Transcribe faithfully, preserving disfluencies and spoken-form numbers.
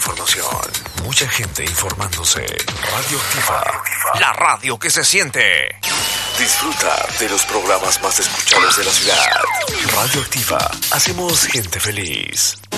información, mucha gente informándose. Radioactiva, la radio que se siente. Disfruta de los programas más escuchados de la ciudad. Radioactiva, hacemos gente feliz.